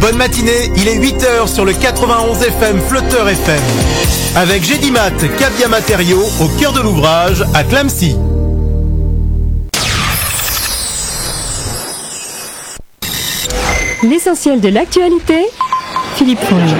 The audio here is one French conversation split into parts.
Bonne matinée, il est 8h sur le 91 FM Flotteur FM. Avec Gédimat, Cabia Matériaux, au cœur de l'ouvrage, à Clamecy. L'essentiel de l'actualité, Philippe Fournier.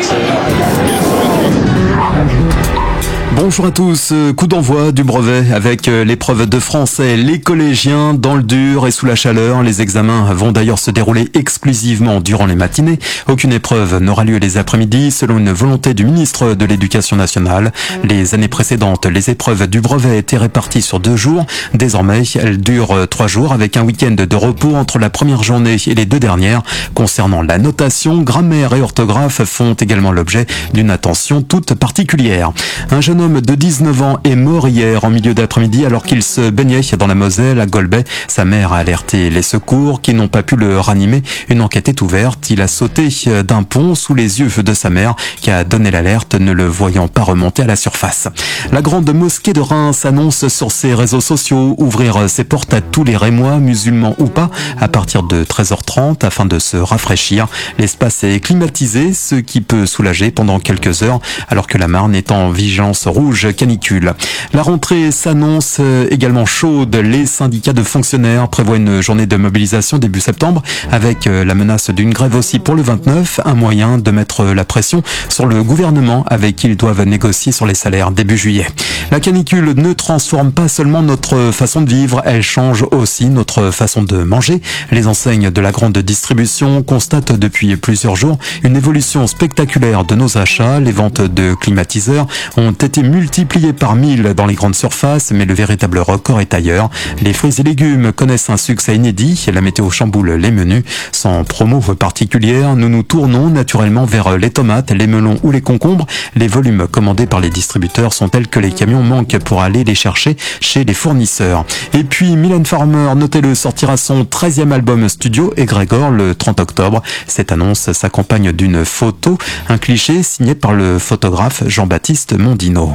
Bonjour à tous, coup d'envoi du brevet avec l'épreuve de français. Les collégiens dans le dur et sous la chaleur. Les examens vont d'ailleurs se dérouler exclusivement durant les matinées. Aucune épreuve n'aura lieu les après-midi selon une volonté du ministre de l'Éducation nationale. Les années précédentes, les épreuves du brevet étaient réparties sur 2 jours. Désormais, elles durent 3 jours avec un week-end de repos entre la première journée et les 2 dernières. Concernant la notation, grammaire et orthographe font également l'objet d'une attention toute particulière. Un jeune homme de 19 ans est mort hier en milieu d'après-midi alors qu'il se baignait dans la Moselle à Golbet. Sa mère a alerté les secours qui n'ont pas pu le ranimer. Une enquête est ouverte. Il a sauté d'un pont sous les yeux de sa mère qui a donné l'alerte ne le voyant pas remonter à la surface. La grande mosquée de Reims annonce sur ses réseaux sociaux ouvrir ses portes à tous les Rémois, musulmans ou pas, à partir de 13h30 afin de se rafraîchir. L'espace est climatisé, ce qui peut soulager pendant quelques heures alors que la Marne est en vigilance rouge canicule. La rentrée s'annonce également chaude. Les syndicats de fonctionnaires prévoient une journée de mobilisation début septembre avec la menace d'une grève aussi pour le 29, un moyen de mettre la pression sur le gouvernement avec qui ils doivent négocier sur les salaires début juillet. La canicule ne transforme pas seulement notre façon de vivre, elle change aussi notre façon de manger. Les enseignes de la grande distribution constatent depuis plusieurs jours une évolution spectaculaire de nos achats. Les ventes de climatiseurs ont été multipliées par 1000 dans les grandes surfaces, mais le véritable record est ailleurs. Les fruits et légumes connaissent un succès inédit. La météo chamboule les menus. Sans promo particulière, nous nous tournons naturellement vers les tomates, les melons ou les concombres. Les volumes commandés par les distributeurs sont tels que les camions manquent pour aller les chercher chez les fournisseurs. Et puis Mylène Farmer, notez-le, sortira son 13e album studio Egregor le 30 octobre. Cette annonce s'accompagne d'une photo, un cliché signé par le photographe Jean-Baptiste Mondino.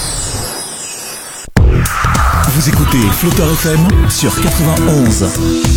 Vous écoutez Flotteur FM sur 91.